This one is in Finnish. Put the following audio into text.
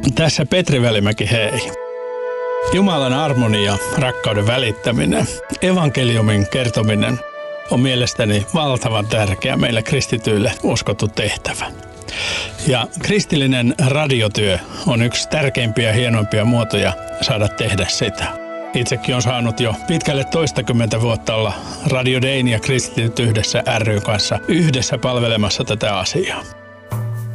Tässä Petri Välimäki, hei. Jumalan armoni ja rakkauden välittäminen, evankeliumin kertominen on mielestäni valtavan tärkeä meille kristityille uskottu tehtävä. Ja kristillinen radiotyö on yksi tärkeimpiä ja hienoimpia muotoja saada tehdä sitä. Itsekin on saanut jo pitkälle 20 vuotta olla Radio Dein ja Kristityt yhdessä ry kanssa yhdessä palvelemassa tätä asiaa.